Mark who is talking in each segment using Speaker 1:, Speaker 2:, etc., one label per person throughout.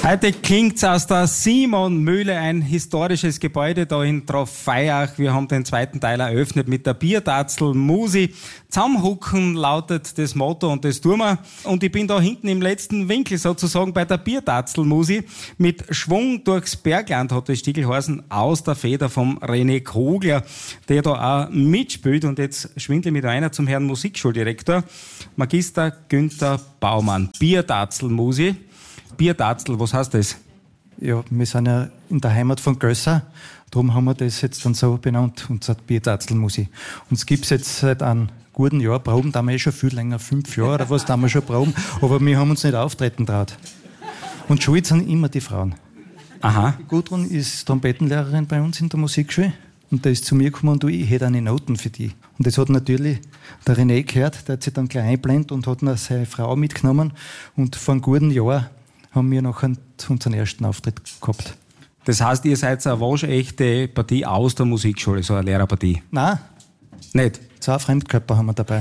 Speaker 1: Heute klingt's aus der Simon-Mühle, ein historisches Gebäude da in Trofeiach. Wir haben den zweiten Teil eröffnet mit der Biertatzel-Musi. Zusammenhucken lautet das Motto und das tun wir. Und ich bin da hinten im letzten Winkel sozusagen bei der Biertatzel-Musi. Mit Schwung durchs Bergland hat das Stückel heißen, aus der Feder vom René Kogler, der da auch mitspielt. Und jetzt schwindle ich mit einer zum Herrn Musikschuldirektor, Magister Günther Baumann. Biertatzel-Musi. Biertatzel, was heißt das?
Speaker 2: Ja, wir sind ja in der Heimat von Gösser, darum haben wir das jetzt dann so benannt, unser Biertatzel-Musi. Und es gibt es jetzt seit einem guten Jahr, Proben, da haben wir schon viel länger, 5 Jahre oder was, da haben wir schon Proben, aber wir haben uns nicht auftreten traut. Und schuld sind immer die Frauen.
Speaker 1: Aha.
Speaker 2: Die Gudrun ist Trompetenlehrerin bei uns in der Musikschule und da ist zu mir gekommen und du, ich hätte eine Noten für die. Und das hat natürlich der René gehört, der hat sich dann gleich eingeblendet und hat noch seine Frau mitgenommen und vor einem guten Jahr haben wir noch unseren ersten Auftritt gehabt.
Speaker 1: Das heißt, ihr seid eine waschechte Partie aus der Musikschule, so eine Lehrerpartie?
Speaker 2: Nein.
Speaker 1: Nicht?
Speaker 2: 2 Fremdkörper haben wir dabei.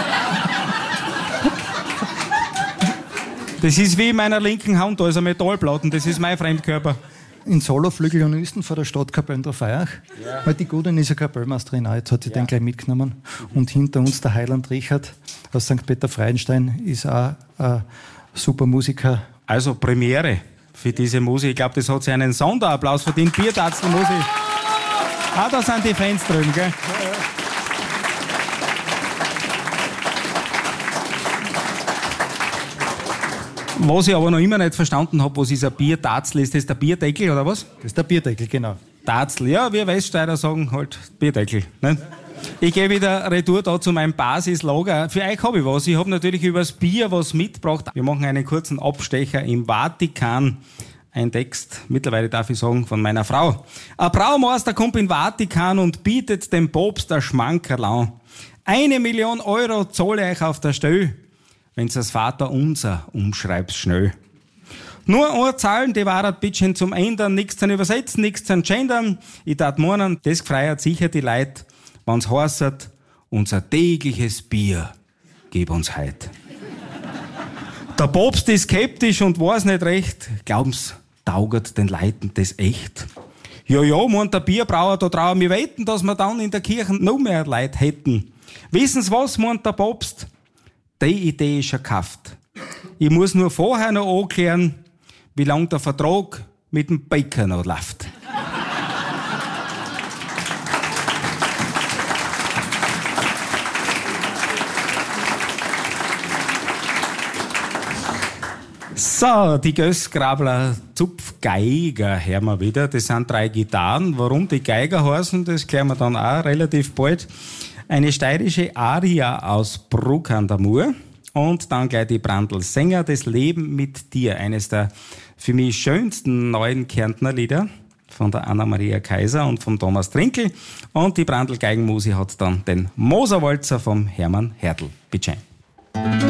Speaker 1: Das ist wie in meiner linken Hand, da ist ein Metallplatten, das ist mein Fremdkörper.
Speaker 2: In Soloflügelhornisten vor der Stadtkapelle in Trofeiach. Ja. Weil die Gudrun ist ja Kapellmeisterin auch, jetzt hat sie den gleich mitgenommen. Und hinter uns der Heiland Richard aus St. Peter-Freienstein ist auch ein super Musiker.
Speaker 1: Also Premiere für diese Musik. Ich glaube, das hat sich einen Sonderapplaus verdient. Biertatzel-Musik. Ah, da sind die Fans drüben, gell? Was ich aber noch immer nicht verstanden habe, was ist ein Biertatzel? Ist das der Bierdeckel oder was?
Speaker 2: Das ist der Bierdeckel, genau.
Speaker 1: Tatzel, ja, wir Weststeirer sagen halt Bierdeckel. Ne? Ich gehe wieder retour da zu meinem Basislager. Für euch habe ich was. Ich habe natürlich über das Bier was mitgebracht. Wir machen einen kurzen Abstecher im Vatikan. Ein Text, mittlerweile darf ich sagen, von meiner Frau. Ein Braumeister kommt in den Vatikan und bietet dem Papst ein Schmankerl an. 1 Million Euro zahle ich auf der Stelle, wenn's das Vaterunser umschreibt schnell. Nur eine Zahlen, die war ein bisschen zum Ändern, nichts zum Übersetzen, nichts zum Gendern. Ich tat meinen, das gefreiert sicher die Leute, wenn's heißt, unser tägliches Bier gib uns heut. Der Papst ist skeptisch und weiß nicht recht. Glauben's, taugt den Leuten das echt? Ja, meint der Bierbrauer, da trauen wir wetten, dass wir dann in der Kirche noch mehr Leute hätten. Wissen's was, meint der Papst? Die Idee ist gekauft. Ich muss nur vorher noch anklären, wie lang der Vertrag mit dem Bäcker noch läuft. So, die Gössgrabler Zupfgeiger hören wir wieder. Das sind 3 Gitarren. Warum die Geiger heißen, das klären wir dann auch relativ bald. Eine steirische Aria aus Bruck an der Mur. Und dann gleich die Brandl Sänger, das Leben mit dir. Eines der für mich schönsten neuen Kärntner Lieder von der Anna-Maria Kaiser und von Thomas Trinkel. Und die Brandl Geigenmusi hat dann den Moserwalzer vom Hermann Hertl. Bitte schön.